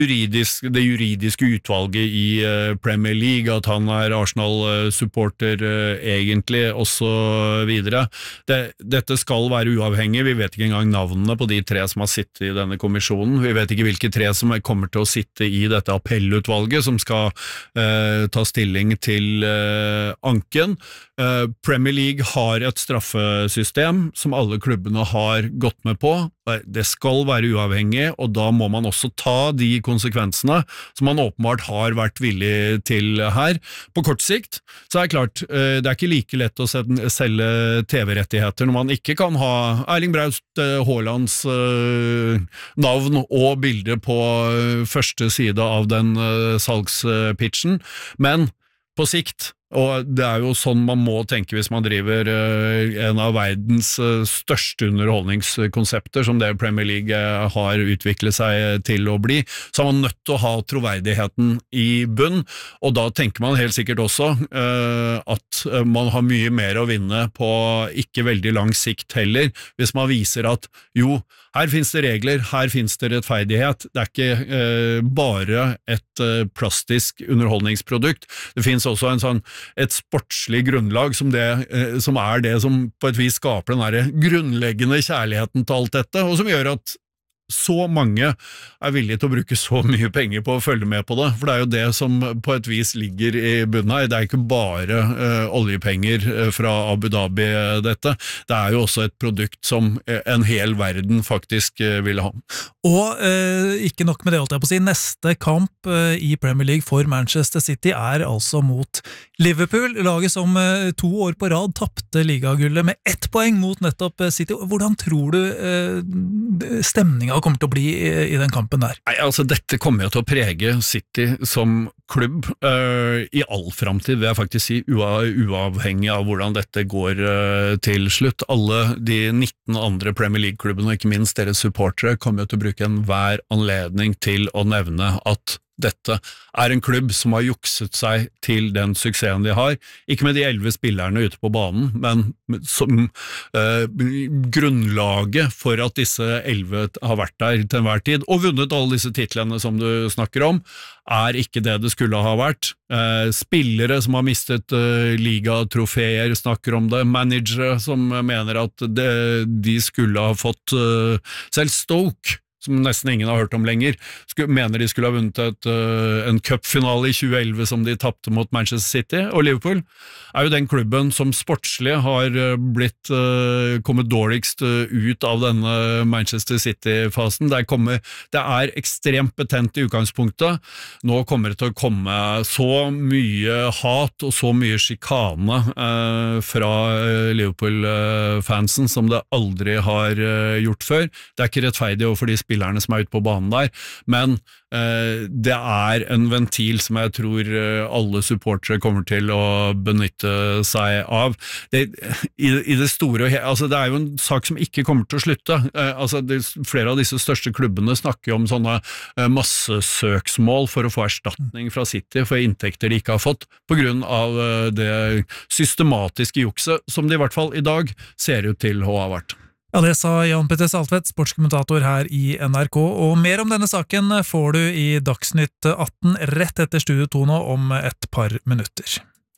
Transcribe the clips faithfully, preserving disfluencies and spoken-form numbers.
juridisk, det juridiske utvalget i uh, Premier League, at han er Arsenal-supporter uh, egentlig, og så videre. Det, dette skal være uavhengig, vi vet ikke engang navnene på de tre som har sittet i denne kommisjonen, vi vet ikke hvilke tre som kommer til å sitte i dette appellutvalget som skal uh, ta stilling til uh, anken. Uh, Premier League har et straffesystem som alle klubbene har gått med på, det skal være uavhengig, og da må man også ta de konsekvensene som man åpenbart har vært villig til her. På kort sikt så er det klart, det er ikke like lett å selge T V-rettigheter når man ikke kan ha Erling Braut Haalands navn og bilde på første side av den salgspitchen, men på sikt, og det er jo sånn man må tenke hvis man driver en av verdens største underholdningskonsepter som det Premier League har utviklet seg til å bli, så er man nødt til å ha troverdigheten i bunn, og da tenker man helt sikkert også at man har mye mer å vinne på ikke veldig lang sikt heller, hvis man viser at jo, her finnes det regler, her finnes det rettferdighet, det er ikke eh, bare et eh, plastisk underholdningsprodukt, det finnes også en sånn, et sportslig grunnlag som, det, eh, som er det som på et vis skaper den der grunnleggende kjærligheten til alt dette, og som gjør at så mange er villige til å bruke så mye penger på å følge med på det, for det er jo det som på et vis ligger i bunnen her, det er ikke bare uh, oljepenger fra Abu Dhabi dette, det er jo også et produkt som en hel verden faktisk uh, vil ha. Og uh, ikke nok med det, holdt jeg på å si, neste kamp uh, i Premier League for Manchester City er altså mot Liverpool, laget som uh, to år på rad tappte ligagullet med ett poeng mot nettopp City. Hvordan tror du uh, stemningen kommer til å bli i, i den kampen der? Nei, altså dette kommer jo til å prege City som klubb uh, i all fremtid, vil jeg faktisk si, ua, uavhengig av hvordan dette går uh, til slutt. Alle de nitten andre Premier League-klubbene, og ikke minst deres supportere, kommer jo til å bruke enhver anledning til å nevne at dette er en klubb som har jukset seg til den suksessen de har, ikke med de elleve spillerne ute på banen, men som eh, grunnlaget for at disse elleve har vært der til enhver tid, og vunnet alle disse titlene som du snakker om, er ikke det det skulle ha vært. Eh, spillere som har mistet eh, ligatrofeer snakker om det, managere som mener at det, de skulle ha fått eh, selv Stoke, som nesten ingen har hørt om lenger, mener de skulle ha vunnet et, uh, en cupfinale i tjue elleve som de tappte mot Manchester City, og Liverpool er jo den klubben som sportslig har blitt uh, kommet dårligst uh, ut av denne Manchester City-fasen. Det er, kommet, det er ekstremt betent i utgangspunktet. Nå kommer det til å komme så mye hat og så mye skikane uh, fra uh, Liverpool-fansen som det aldri har uh, gjort før. Det er ikke rettferdig overfor de spillerne som er ute på banen der, men eh, det er en ventil som jeg tror eh, alle supportere kommer til å benytte seg av. Det, i, i det store, altså det er jo en sak som ikke kommer til å slutte. Eh, altså det, flere av disse største klubbene snakker om sånne eh, massesøksmål for å få erstatning fra City for inntekter de ikke har fått, på grunn av eh, det systematiske jukset som det i hvert fall i dag ser ut til å ha vært. Ja, det sa Jan Petter Saltvedt, sportskommentator her i N R K, og mer om denne saken får du i Dagsnytt atten rett etter Studio to nå om et par minutter.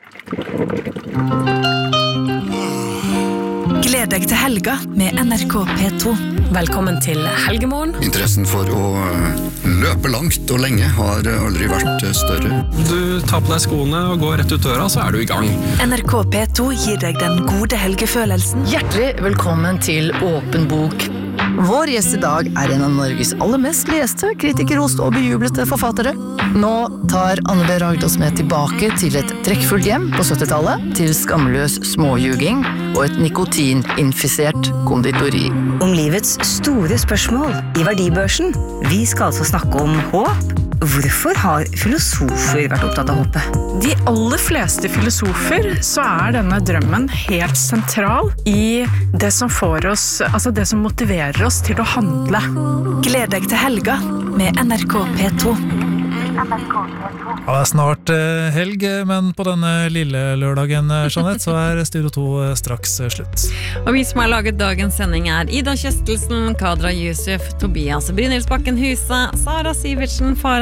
Gled deg til helga med N R K P to. Velkommen til helgemorgen. Interessen for å løpe langt og lenge har aldri vært større. Du tar på deg skoene og går rett ut døra, så er du i gang. N R K P to gir deg den gode helgefølelsen. Hjertelig velkommen til Åpen bok. Vår gjest i dag er en av Norges aller mest leste, kritikerrost og bejublete forfattere. Nå tar Anne B. Ragdos med tilbake til et trekkfullt hjem på syttitallet, til skamløs småjuging og et nikotininfisert konditori. Om livets store spørsmål i verdibørsen. Vi skal altså snakke om håp. Hvorfor har filosofer vært opptatt av håpet? De aller fleste filosofer så er denne drømmen helt sentral i det som får oss, altså det som motiverer oss til å handle. Gled deg til helga med N R K P to. Ja, det er snart eh, helg, men på denne lille lørdagen, eh, Jeanette, så er Studio to eh, straks eh, slutt. Og vi som har laget dagens sending er Ida Kjøstelsen, Kadra Yusuf, Tobias Brynildsbakken Huset, Sara Sivertsen, Faren